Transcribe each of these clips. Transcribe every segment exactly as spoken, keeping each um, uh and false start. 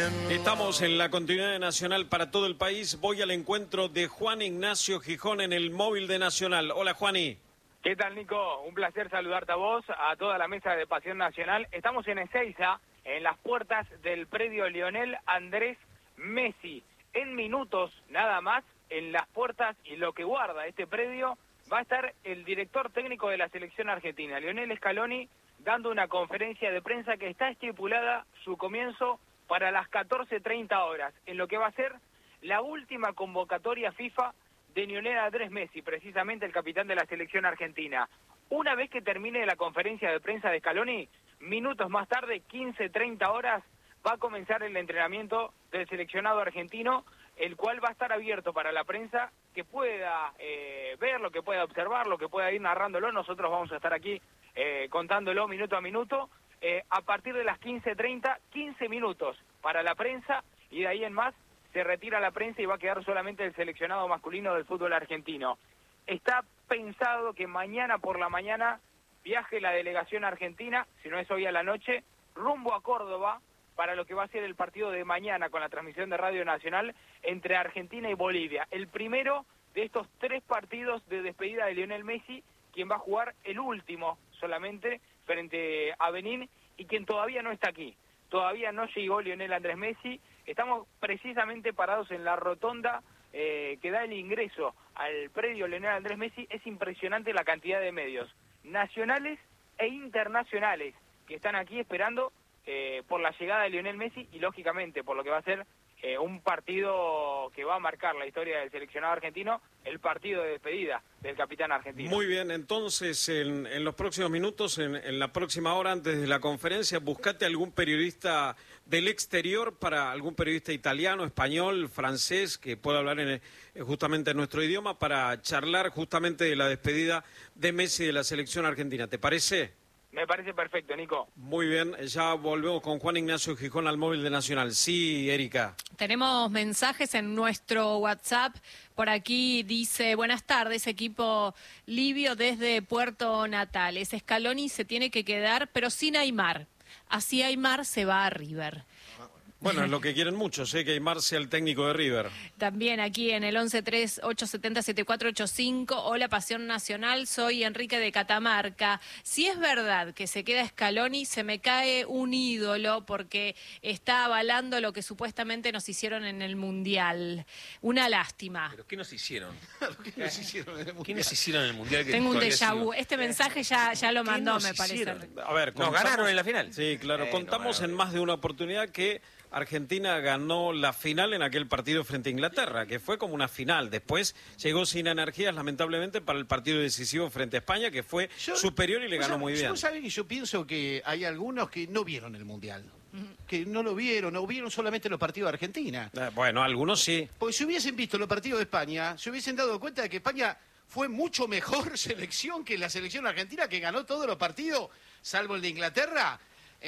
Estamos en la continuidad de Nacional para todo el país. Voy al encuentro de Juan Ignacio Gijón en el móvil de Nacional. Hola, Juani. ¿Qué tal, Nico? Un placer saludarte a vos, a toda la mesa de Pasión Nacional. Estamos en Ezeiza, en las puertas del predio Lionel Andrés Messi. En minutos, nada más, en las puertas y lo que guarda este predio, va a estar el director técnico de la selección argentina, Lionel Scaloni, dando una conferencia de prensa que está estipulada su comienzo para las catorce treinta horas, en lo que va a ser la última convocatoria FIFA de Lionel Andrés Messi, precisamente el capitán de la selección argentina. Una vez que termine la conferencia de prensa de Scaloni, minutos más tarde, quince treinta horas, va a comenzar el entrenamiento del seleccionado argentino, el cual va a estar abierto para la prensa que pueda eh, verlo, que pueda observarlo, que pueda ir narrándolo. Nosotros vamos a estar aquí eh, contándolo minuto a minuto. Eh, a partir de las quince treinta, quince minutos para la prensa, y de ahí en más se retira la prensa y va a quedar solamente el seleccionado masculino del fútbol argentino. Está pensado que mañana por la mañana viaje la delegación argentina, si no es hoy a la noche, rumbo a Córdoba para lo que va a ser el partido de mañana con la transmisión de Radio Nacional entre Argentina y Bolivia. El primero de estos tres partidos de despedida de Lionel Messi, quien va a jugar el último solamente frente a Benín y quien todavía no está aquí. Todavía no llegó Lionel Andrés Messi. Estamos precisamente parados en la rotonda eh, que da el ingreso al predio Lionel Andrés Messi. Es impresionante la cantidad de medios nacionales e internacionales que están aquí esperando eh, por la llegada de Lionel Messi y lógicamente por lo que va a ser eh, un partido que va a marcar la historia del seleccionado argentino, el partido de despedida del capitán argentino. Muy bien, entonces en, en los próximos minutos, en, en la próxima hora antes de la conferencia, buscate algún periodista del exterior, para algún periodista italiano, español, francés, que pueda hablar en, justamente en nuestro idioma, para charlar justamente de la despedida de Messi de la selección argentina. ¿Te parece? Me parece perfecto, Nico. Muy bien, ya volvemos con Juan Ignacio Gijón al móvil de Nacional. Sí, Erika. Tenemos mensajes en nuestro WhatsApp. Por aquí dice, buenas tardes, equipo Livio desde Puerto Natales. Scaloni se tiene que quedar, pero sin Aimar. Así Aimar se va a River. Bueno, es lo que quieren muchos, ¿eh? Que Aimar sea el técnico de River. También aquí en el once tres ocho siete cero siete cuatro ocho cinco. Hola, Pasión Nacional, soy Enrique de Catamarca. Si es verdad que se queda Scaloni, se me cae un ídolo porque está avalando lo que supuestamente nos hicieron en el Mundial. Una lástima. ¿Pero qué nos hicieron? ¿Qué nos hicieron en el Mundial? ¿Qué nos hicieron en el Mundial? Que Tengo un todavía déjà vu. sigo? Este mensaje ya, ya lo mandó, nos me parece. hicieron? A ver, ¿Nos contamos- ganaron en la final? Sí, claro. Eh, Contamos no, en más de una oportunidad que Argentina ganó la final en aquel partido frente a Inglaterra, que fue como una final. Después llegó sin energías, lamentablemente, para el partido decisivo frente a España, que fue Yo- superior y le vos ganó sab- muy bien. Vos sabés que yo pienso que hay algunos que no vieron el Mundial. Que no lo vieron, o vieron solamente los partidos de Argentina. Eh, Bueno, algunos sí. Porque si hubiesen visto los partidos de España, se hubiesen dado cuenta de que España fue mucho mejor selección que la selección argentina, que ganó todos los partidos, salvo el de Inglaterra.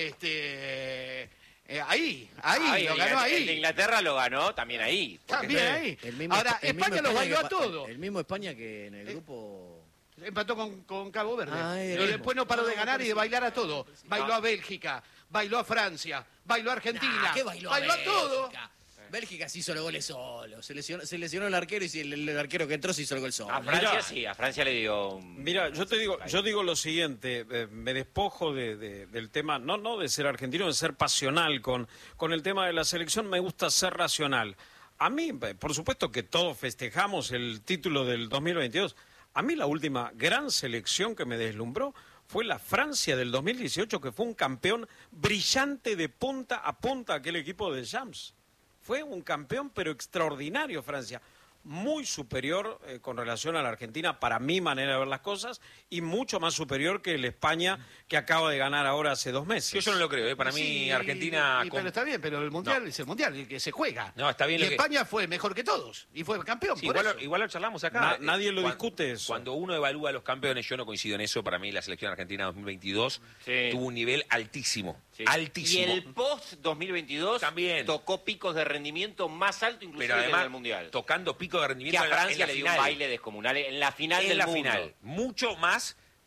Este... Eh, ahí, ahí, Ay, lo el- ganó ahí. El de Inglaterra lo ganó también ahí. porque- También ahí. El mismo Ahora, Espa- el mismo España lo España bailó que a pa- todo. El mismo España que en el grupo... Empató con, con Cabo Verde. Ah, y el mismo. después no paró de ganar y de bailar a todo. Bailó No. a Bélgica, bailó a Francia, bailó a Argentina. Nah, ¿qué bailó, a todo. Bélgica? Bélgica se hizo los goles solo. Se lesionó, se lesionó el arquero y si el, el arquero que entró se hizo el gol solo. A Francia Mirá. sí, a Francia le dio... un- Mira, yo te digo, yo digo lo siguiente, eh, me despojo de, de- del tema, no, no de ser argentino, de ser pasional con, con el tema de la selección, me gusta ser racional. A mí, eh, por supuesto que todos festejamos el título del dos mil veintidós. A mí la última gran selección que me deslumbró fue la Francia del dos mil dieciocho, que fue un campeón brillante de punta a punta, aquel equipo de Jams. Fue un campeón, pero extraordinario Francia. Muy superior eh, con relación a la Argentina, para mi manera de ver las cosas, y mucho más superior que el España que acaba de ganar ahora hace dos meses. Yo, yo no lo creo, ¿eh? Para mí Sí, Argentina... y- con- pero está bien, pero el Mundial es el Mundial, el que se juega. No, está bien Y lo que- España fue mejor que todos y fue campeón. Sí, por igual, eso. lo- igual lo charlamos acá. Na- Eh, nadie lo cuan- discute eso. Cuando uno evalúa a los campeones, yo no coincido en eso. Para mí la selección argentina dos mil veintidós Sí. tuvo un nivel altísimo. Sí. Altísimo. Y el post dos mil veintidós También. tocó picos de rendimiento más alto inclusive Pero que en además, el Mundial. tocando pico de Que rendimiento a en la- en Francia la le dio un final. baile descomunal en la final en del la mundo. final. Mucho más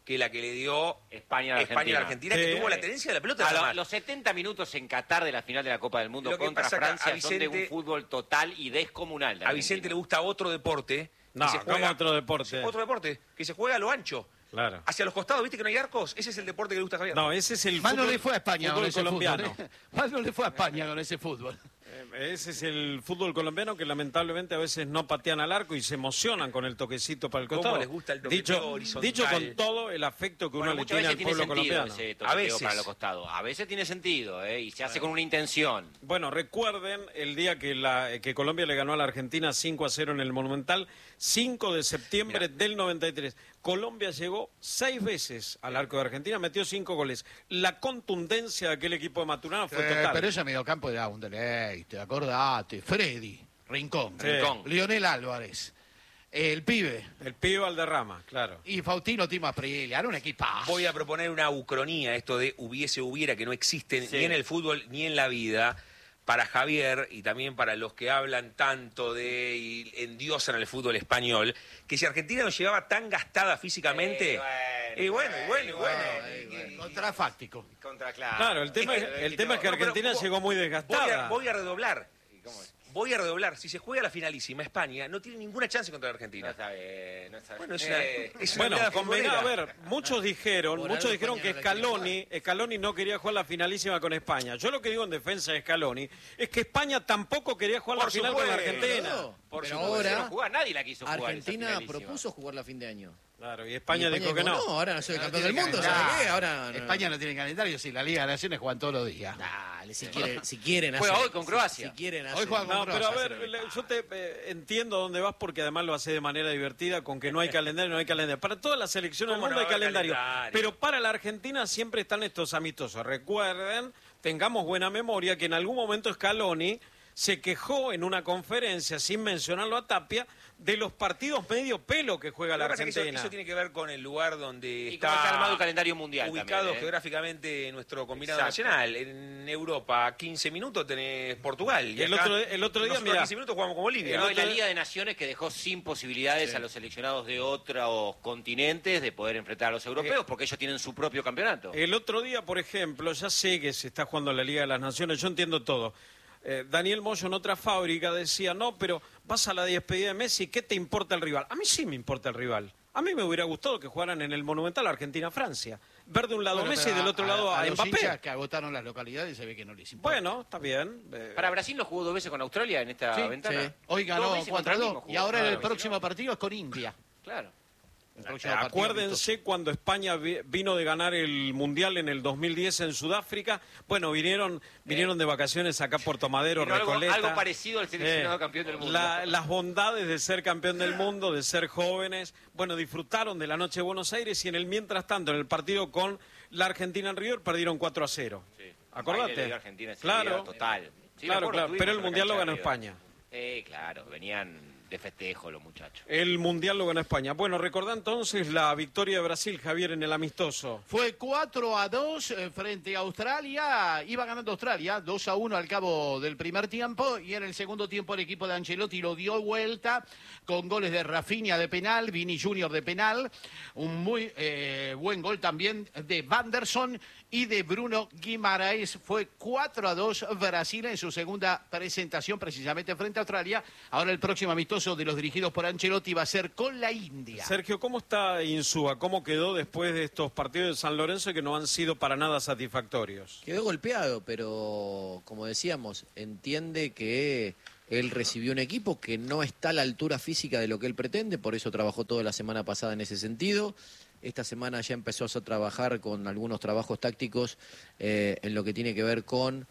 que la que le dio España a la España a la Argentina. Argentina, que Sí. tuvo la tenencia de la pelota. A nada lo- más. los setenta minutos en Qatar de la final de la Copa del Mundo Lo que contra pasa que a Francia son de un Vicente- fútbol total y descomunal. de A Vicente Argentina. le gusta otro deporte. que No, se ¿cómo juega- otro deporte? Otro deporte, que se juega a lo ancho. Claro. Hacia los costados, ¿viste que no hay arcos? Ese es el deporte que le gusta a Javier. No, ese es el Más no fútbol, le fue a España con fútbol ese colombiano. fútbol. ¿eh? Más no le fue a España con ese fútbol. Eh, Ese es el fútbol colombiano que lamentablemente a veces no patean al arco y se emocionan con el toquecito para el ¿Cómo costado. les gusta el toqueteo dicho, horizontal? dicho con todo el afecto que Bueno, uno le muchas tiene al veces tiene pueblo sentido colombiano. ese A toqueteo veces. para los costados. A veces tiene sentido, ¿eh? Y se hace con una intención. Bueno, recuerden el día que, la, que Colombia le ganó a la Argentina cinco a cero en el Monumental, cinco de septiembre del noventa y tres. Colombia llegó seis veces al arco de Argentina, metió cinco goles. La contundencia de aquel equipo de Maturana fue Eh, total. pero ese mediocampo era un deleite, acordate. Freddy, Rincón, Sí. Rincón. Lionel Álvarez, el pibe El pibe Valderrama, claro. y Faustino Timo Aprilia. Era un equipazo. Voy a proponer una ucronía, esto de hubiese, hubiera, que no existen Sí. ni en el fútbol ni en la vida, para Javier y también para los que hablan tanto de y endiosan al fútbol español, que si Argentina nos llevaba tan gastada físicamente... Eh, Y bueno, y bueno, y bueno. Ay, bueno, contrafáctico. Contra claro. Claro, el tema, es, el tema es que No, pero Argentina vo- llegó muy Voy desgastada. a, voy a redoblar. Voy a redoblar. Si se juega la finalísima, España no tiene ninguna chance contra la No Argentina. está bien, no está bien. Bueno, es una, Eh, es una Bueno, mirada convenga, futbolera. a ver, muchos dijeron, Por muchos algo dijeron que España no la quiere Scaloni, Scaloni no quería jugar la finalísima con España. Yo lo que digo en defensa de Scaloni es que España tampoco quería jugar la Por final con la supuesto. Argentina. Por Pero supuesto. ahora no jugar, nadie la quiso jugar. esa Argentina finalísima. propuso jugar la fin de año. Claro, y Y España, dijo que no. No, ahora no soy No campeón del tiene mundo, calendario. ¿sabes qué? Ahora no. España no tiene calendario, si la Liga de Naciones juegan todos los días. Dale, si quieren, si quieren Juega hacen- hoy con si- Croacia. Si, quieren Hoy hacen- juega con No, pero a Croacia, ver, se le- yo te eh, entiendo dónde vas porque además lo hace de manera divertida, con que no hay calendario, no hay calendario. Para todas las selecciones del ¿Cómo mundo no hay va a haber calendario. calendario? Pero para la Argentina siempre están estos amistosos. Recuerden, tengamos buena memoria, que en algún momento Scaloni se quejó en una conferencia, sin mencionarlo a Tapia, de los partidos medio pelo que juega la Lo que pasa es que Argentina. Eso, eso tiene que ver con el lugar donde Y está, cómo está armado el calendario mundial ubicado también, ¿eh? geográficamente nuestro combinado Exacto. nacional. En Europa, a quince minutos tenés Portugal. Y El acá, otro- el otro día, nosotros mirá. a quince minutos jugamos con Bolivia. No, y la otro- Liga de Naciones que dejó sin posibilidades a los seleccionados de otros continentes de poder enfrentar a los europeos porque ellos tienen su propio campeonato. El otro día, por ejemplo, ya sé que se está jugando la Liga de las Naciones, yo entiendo todo. Eh, Daniel Moyo en otra fábrica decía, no, pero vas a la despedida de Messi, ¿qué te importa el rival? A mí sí me importa el rival. A mí me hubiera gustado que jugaran en el Monumental Argentina-Francia. Ver de un lado a Bueno, Messi y pero del otro lado a, los Mbappé. hinchas que agotaron las localidades se ve que no les importa. Bueno, está bien. Eh, Para Brasil no jugó dos veces con Australia en esta Sí, ventana. sí. Hoy Dos ganó veces cuatro a contra el dos mismo jugó. y ahora el Claro, próximo si no- partido es con India. Claro. El próximo partido Acuérdense cuando España vi- vino de ganar el Mundial en el dos mil diez en Sudáfrica. Bueno, vinieron vinieron de vacaciones acá a Puerto Madero, Vino algo- Recoleta. algo parecido al seleccionado Eh, campeón del mundo. la- las bondades de ser campeón del mundo, de ser jóvenes. Bueno, disfrutaron de la noche de Buenos Aires y en el mientras tanto, en el partido con la Argentina en River, perdieron cuatro a cero. Sí. Baile Acordate. de Argentina ese Claro. día, total. Sí, me Claro, acuerdo, claro, estuvimos pero el en la Mundial lo cancha ganó de River. España. Eh, claro, venían de festejo los muchachos. El Mundial lo ganó España. Bueno, recordá entonces la victoria de Brasil, Javier, en el amistoso. Fue cuatro a dos eh, frente a Australia. Iba ganando Australia dos a uno al cabo del primer tiempo. Y en el segundo tiempo el equipo de Ancelotti lo dio vuelta con goles de Rafinha de penal, Vini Junior de penal. Un muy eh, buen gol también de Vanderson y de Bruno Guimaraes. Fue cuatro a dos Brasil en su segunda presentación precisamente frente a Australia. Ahora el próximo amistoso de los dirigidos por Ancelotti va a ser con la India. Sergio, ¿cómo está Insúa? ¿Cómo quedó después de estos partidos de San Lorenzo que no han sido para nada satisfactorios? Quedó golpeado, pero como decíamos, entiende que él recibió un equipo que no está a la altura física de lo que él pretende, por eso trabajó toda la semana pasada en ese sentido. Esta semana ya empezó a trabajar con algunos trabajos tácticos eh, en lo que tiene que ver con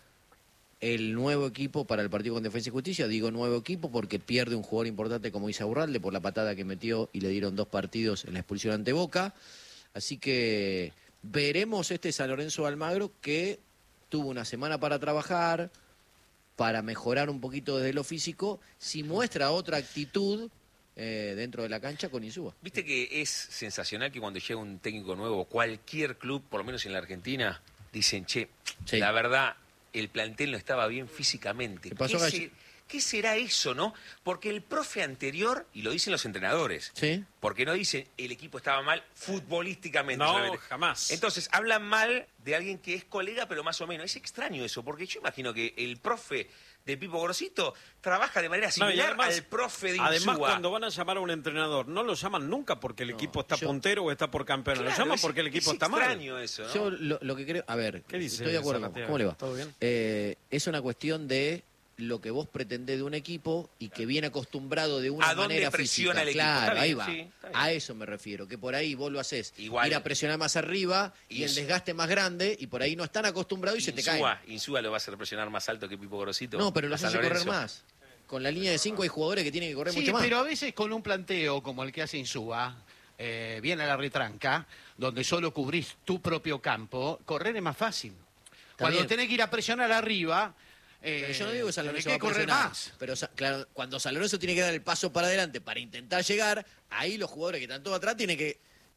el nuevo equipo para el partido con Defensa y Justicia. Digo nuevo equipo porque pierde un jugador importante como Isaurralde por la patada que metió y le dieron dos partidos en la expulsión ante Boca. Así que veremos este San Lorenzo de Almagro que tuvo una semana para trabajar, para mejorar un poquito desde lo físico, si muestra otra actitud eh, dentro de la cancha con Insúa. Viste que es sensacional que cuando llega un técnico nuevo, cualquier club, por lo menos en la Argentina, dicen, che, Sí. la verdad, el plantel no estaba bien físicamente. ¿Qué pasó, ¿Qué, Gallo? se- ¿Qué será eso, no? Porque el profe anterior, y lo dicen los entrenadores, ¿Sí? porque no dicen el equipo estaba mal futbolísticamente. No, solamente. jamás. Entonces, hablan mal de alguien que es colega, pero más o menos. Es extraño eso, porque yo imagino que el profe de Pipo Grosito trabaja de manera No, y similar además- al profe de Además, Insúa. cuando van a llamar a un entrenador, no lo llaman nunca porque el No, equipo está yo- puntero o está por campeón. Claro, lo llaman es- porque el equipo es está mal. extraño eso, ¿no? Yo lo, lo que creo, a ver, ¿Qué dice estoy de acuerdo. Zanatea? ¿Cómo le va? ¿Todo bien? Eh, es una cuestión de lo que vos pretendés de un equipo y que viene acostumbrado de una ¿A dónde manera presiona física. el equipo? Claro, Está ahí bien, va. sí, está bien. A eso me refiero, que por ahí vos lo haces Igual. ir a presionar más arriba y, Y el es- desgaste más grande y por ahí no están acostumbrados y se te caen. Insúa, Insúa lo va a hacer presionar más alto que Pipo Grosito. No, pero a los San hace correr Lorenzo. más. Con la línea de cinco hay jugadores que tienen que correr Sí, mucho más. pero a veces con un planteo como el que hace Insúa, eh, viene a la retranca, donde solo cubrís tu propio campo, correr es más fácil. Cuando bien. tenés que ir a presionar arriba, eh, Pero yo no digo que San tenés Lorenzo que va a correr presionar, más. pero Sa- claro, cuando San Lorenzo tiene que dar el paso para adelante para intentar llegar, ahí los jugadores que están todos atrás tienen que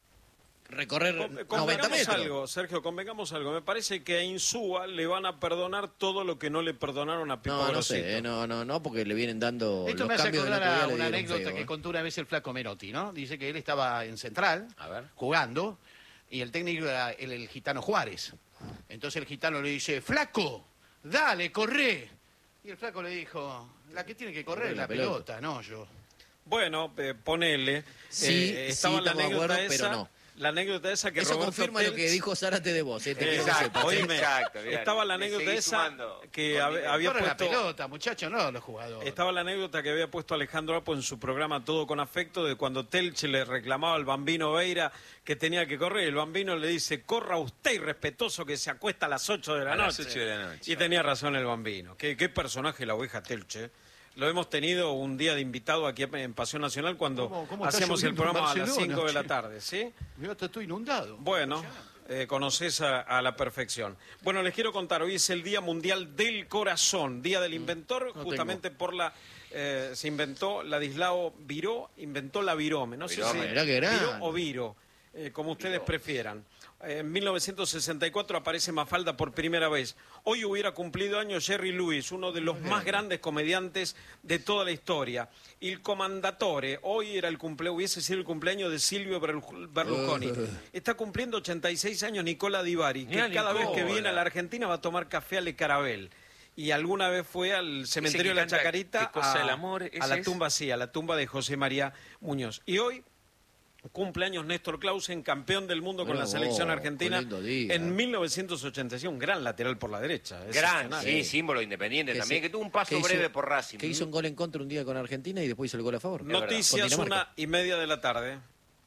recorrer Con- noventa Convengamos metros. algo, Sergio, convengamos algo. Me parece que a Insúa le van a perdonar todo lo que no le perdonaron a Pipo No, no Grosito. sé, eh, no, no, no, porque le vienen dando Esto los me hace cambios del acordar otro día a le una dieron anécdota feo, que eh. contó una vez el Flaco Menotti, ¿no? Dice que él estaba en Central, A ver. jugando, y el técnico era el, el gitano Juárez. Entonces el gitano le dice, Flaco, dale, corre. Y el Flaco le dijo, la que tiene que correr Corre es la la pelota. pelota, no yo. Bueno, eh, ponele. Sí, eh, sí, estaba la estamos de anécdota acuerdo, esa, pero no. la anécdota esa que Eso Roberto confirma lo que Telch- dijo Zárate de vos, eh, te quiero que Exacto, sepas. oíme, Exacto, mirá, estaba la le anécdota seguís esa sumando que condimento. hab- había Corre la puesto... pelota, muchachos, no los jugadores. Estaba la anécdota que había puesto Alejandro Apo en su programa Todo con Afecto de cuando Telche le reclamaba al Bambino Veira que tenía que correr. El Bambino le dice, corra usted irrespetuoso que se acuesta a las ocho de la A noche. las ocho de la noche. Y tenía razón el Bambino. Qué, qué personaje la oveja Telche. Lo hemos tenido un día de invitado aquí en Pasión Nacional cuando ¿Cómo- cómo está hacíamos el lloviendo en programa a las Barcelona, cinco de la che? tarde, ¿sí? Yo hasta estoy inundado. Bueno, eh, conoces a, a la perfección. Bueno, les quiero contar, hoy es el Día Mundial del Corazón, Día del Inventor, no justamente por la... eh, se inventó Ladislao Viró, inventó la virome, no sé Virome. si... Mirá qué grande. Viró o Viro, eh, como ustedes prefieran. Eh, En mil novecientos sesenta y cuatro aparece Mafalda por primera vez. Hoy hubiera cumplido años Jerry Lewis, uno de los más grandes comediantes de toda la historia. Il Commendatore, hoy era el cumple, hubiese sido el cumpleaños de Silvio Berlu- Berlusconi. Está cumpliendo ochenta y seis años Nicola Di Bari, que Mirá, cada vez que Nicola. viene a la Argentina va a tomar café a Le Carabel. Y alguna vez fue al cementerio que de la canta Chacarita ¿Qué cosa a, del amor? a ¿Ese la es? tumba, sí, a la tumba de José María Muñoz. Y hoy cumpleaños Néstor Clausen, campeón del mundo con Mirá la selección vos, argentina qué lindo día. en mil novecientos ochenta y seis, un gran lateral por la derecha. Gran, excepcional. sí, símbolo independiente Que también, se- que tuvo un paso que hizo- breve por Racing. Que hizo un gol en contra un día con Argentina y después hizo el gol a favor. Noticias, Con Dinamarca. una y media de la tarde.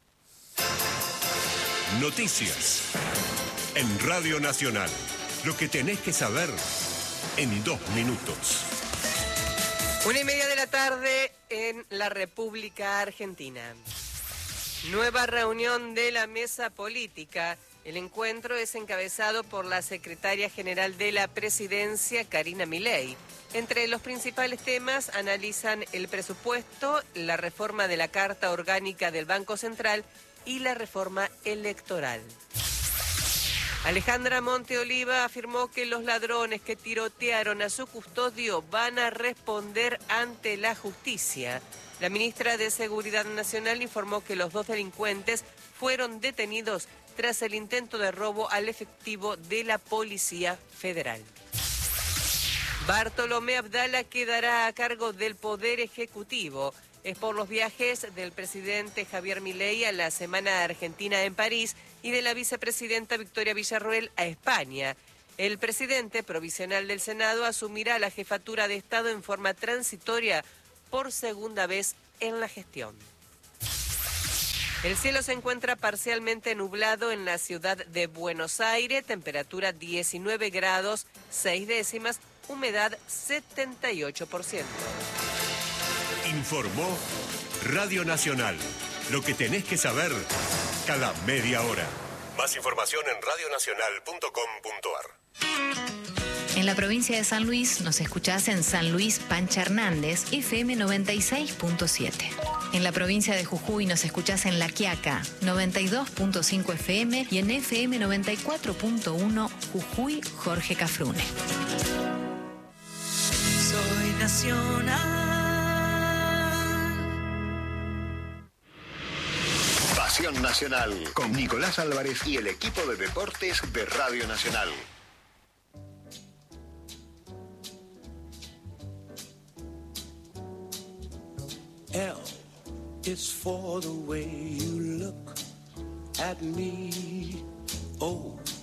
Noticias. En Radio Nacional. Lo que tenés que saber en dos minutos. Una y media de la tarde en la República Argentina. Nueva reunión de la mesa política. El encuentro es encabezado por la secretaria general de la presidencia, Karina Milei. Entre los principales temas analizan el presupuesto, la reforma de la Carta Orgánica del Banco Central y la reforma electoral. Alejandra Monteoliva afirmó que los ladrones que tirotearon a su custodio van a responder ante la justicia. La ministra de Seguridad Nacional informó que los dos delincuentes fueron detenidos tras el intento de robo al efectivo de la Policía Federal. Bartolomé Abdala quedará a cargo del Poder Ejecutivo. Es por los viajes del presidente Javier Milei a la Semana Argentina en París y de la vicepresidenta Victoria Villarroel a España. El presidente provisional del Senado asumirá la jefatura de Estado en forma transitoria por segunda vez en la gestión. El cielo se encuentra parcialmente nublado en la ciudad de Buenos Aires, temperatura diecinueve grados, seis décimas, humedad setenta y ocho por ciento. Informó Radio Nacional. Lo que tenés que saber cada media hora. Más información en radionacional punto com punto ar. En la provincia de San Luis nos escuchás en San Luis Pancha Hernández, F M noventa y seis punto siete. En la provincia de Jujuy nos escuchás en La Quiaca, noventa y dos punto cinco F M y en F M noventa y cuatro punto uno Jujuy, Jorge Cafrune. Soy nacional. Pasión Nacional con Nicolás Álvarez y el equipo de deportes de Radio Nacional. L is for the way you look at me. O